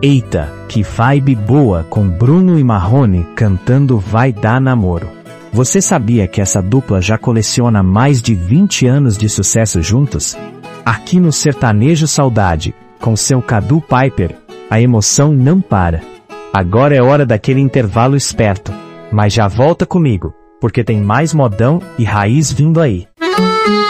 Eita, que vibe boa com Bruno e Marrone cantando Vai Dar Namoro. Você sabia que essa dupla já coleciona mais de 20 anos de sucesso juntos? Aqui no Sertanejo Saudade, com seu Cadu Piper, a emoção não para. Agora é hora daquele intervalo esperto, mas já volta comigo, porque tem mais modão e raiz vindo aí.